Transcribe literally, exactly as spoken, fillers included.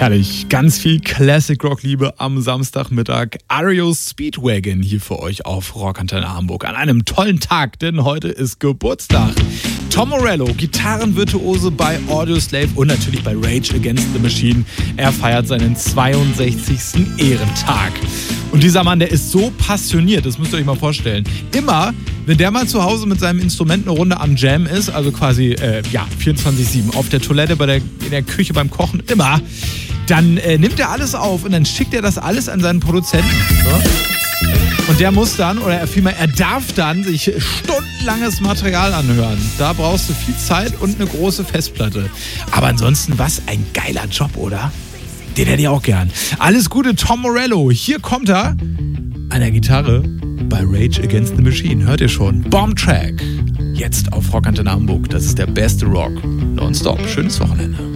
Herrlich, ganz viel Classic Rock Liebe am Samstagmittag. R E O Speedwagon hier für euch auf Rockantenne Hamburg an einem tollen Tag, denn heute ist Geburtstag. Tom Morello, Gitarrenvirtuose bei Audioslave und natürlich bei Rage Against the Machine. Er feiert seinen zweiundsechzigsten Ehrentag. Und dieser Mann, der ist so passioniert, das müsst ihr euch mal vorstellen. Immer, wenn der mal zu Hause mit seinem Instrument eine Runde am Jam ist, also quasi äh, ja, vierundzwanzig sieben, auf der Toilette, bei der, in der Küche, beim Kochen, immer, dann äh, nimmt er alles auf und dann schickt er das alles an seinen Produzenten. So. Und der muss dann, oder er vielmehr, er darf dann sich stundenlanges Material anhören. Da brauchst du viel Zeit und eine große Festplatte. Aber ansonsten, was ein geiler Job, oder? Den hätte ich auch gern. Alles Gute, Tom Morello. Hier kommt er an der Gitarre bei Rage Against the Machine. Hört ihr schon? Bomb Track. Jetzt auf Rockantenne Hamburg. Das ist der beste Rock. Nonstop. Schönes Wochenende.